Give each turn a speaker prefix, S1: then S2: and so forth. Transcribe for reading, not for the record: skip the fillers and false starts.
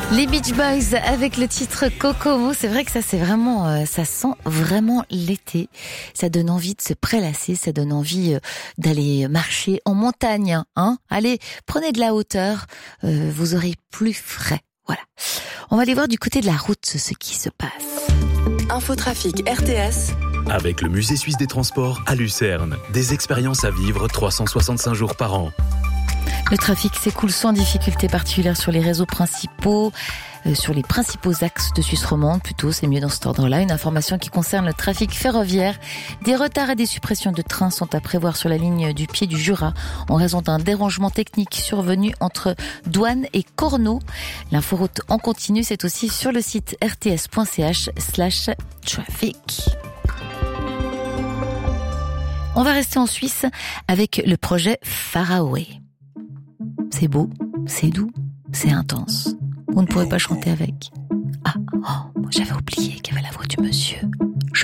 S1: Les Beach Boys avec le titre Kokomo, c'est vrai que ça c'est vraiment, ça sent vraiment l'été. Ça donne envie de se prélasser, ça donne envie d'aller marcher en montagne, hein. Allez, prenez de la hauteur, vous aurez plus frais. Voilà. On va aller voir du côté de la route ce qui se passe.
S2: Infotrafic RTS.
S3: Avec le Musée Suisse des Transports à Lucerne. Des expériences à vivre 365 jours par an.
S1: Le trafic s'écoule sans difficulté particulière sur les réseaux principaux, sur les principaux axes de Suisse romande, plutôt, c'est mieux dans cet ordre-là. Une information qui concerne le trafic ferroviaire. Des retards et des suppressions de trains sont à prévoir sur la ligne du Pied du Jura en raison d'un dérangement technique survenu entre Douane et Corneau. L'inforoute en continu, c'est aussi sur le site rts.ch/traffic. On va rester en Suisse avec le projet Faraway. C'est beau, c'est doux, c'est intense. Vous ne pourrez pas chanter avec. Ah, moi j'avais oublié qu'il y avait la voix du monsieur.